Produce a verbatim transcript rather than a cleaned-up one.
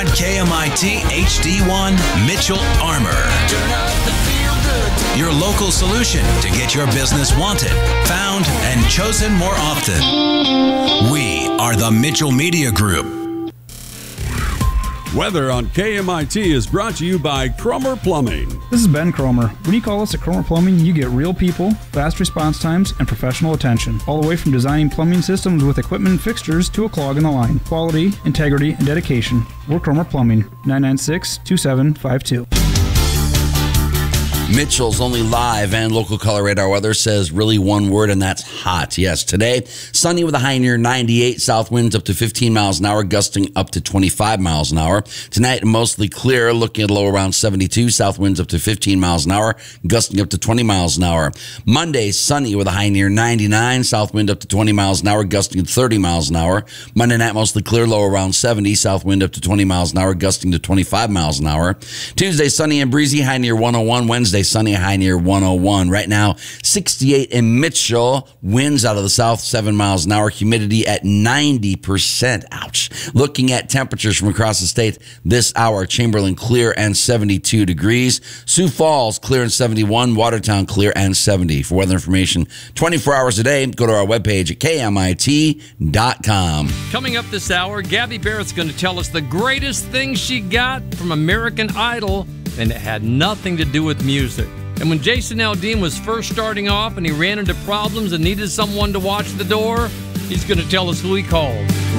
K M I T H D one Mitchell Armor. Turn up the feel good. Your local solution to get your business wanted, found, and chosen more often. We are the Mitchell Media Group. Weather on K M I T is brought to you by Cromer Plumbing. This is Ben Cromer. When you call us at Cromer Plumbing, you get real people, fast response times, and professional attention. All the way from designing plumbing systems with equipment and fixtures to a clog in the line. Quality, integrity, and dedication. We're Cromer Plumbing. nine nine six, two seven five two. Mitchell's only live and local color radar weather says really one word, and that's hot. Yes, today, sunny with a high near ninety-eight, south winds up to fifteen miles an hour, gusting up to twenty-five miles an hour. Tonight, mostly clear, looking at a low around seventy-two, south winds up to fifteen miles an hour, gusting up to twenty miles an hour. Monday, sunny with a high near ninety-nine, south wind up to twenty miles an hour, gusting to thirty miles an hour. Monday night, mostly clear, low around seventy, south wind up to twenty miles an hour, gusting to twenty-five miles an hour. Tuesday, sunny and breezy, high near one oh one. Wednesday, sunny, high near one oh one. Right now, sixty-eight in Mitchell. Winds out of the south, seven miles an hour. Humidity at ninety percent. Ouch. Looking at temperatures from across the state this hour, Chamberlain clear and seventy-two degrees. Sioux Falls clear and seventy-one. Watertown clear and seventy. For weather information twenty-four hours a day, go to our webpage at K M I T dot com. Coming up this hour, Gabby Barrett's going to tell us the greatest thing she got from American Idol, and it had nothing to do with music. And when Jason Aldean was first starting off and he ran into problems and needed someone to watch the door, he's going to tell us who he called.